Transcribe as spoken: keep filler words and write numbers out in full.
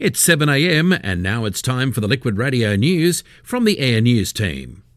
It's seven a m and now it's time for the Liquid Radio News from the Air News team.